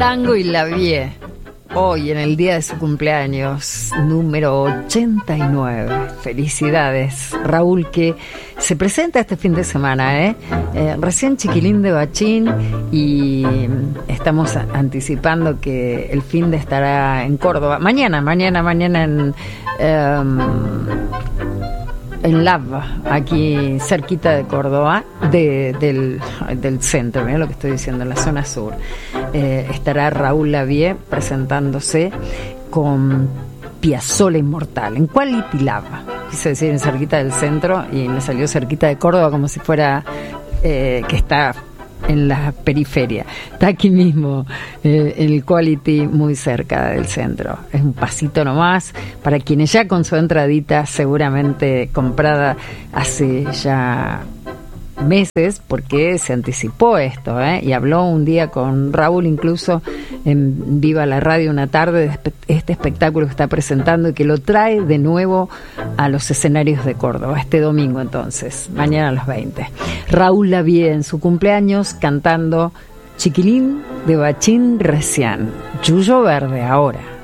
Tango y Lavie, hoy en el día de su cumpleaños, número 89. Felicidades, Raúl, que se presenta este fin de semana, recién chiquilín de Bachín, y estamos anticipando que el fin de estará en Córdoba. Mañana en Lava, aquí cerquita de Córdoba, del centro, mira lo que estoy diciendo, en la zona sur. Estará Raúl Lavie presentándose con Piazzolla Inmortal, en Quality Lava, quise decir en cerquita del centro, y me salió cerquita de Córdoba como si fuera que está en la periferia. Está aquí mismo el Quality, muy cerca del centro. Es un pasito nomás para quienes ya con su entradita seguramente comprada hace ya meses, porque se anticipó esto, y habló un día con Raúl, incluso en Viva la Radio una tarde, de este espectáculo que está presentando y que lo trae de nuevo a los escenarios de Córdoba este domingo, entonces mañana a las 20. Raúl Lavie en su cumpleaños cantando Chiquilín de Bachín recién, Yuyo Verde ahora.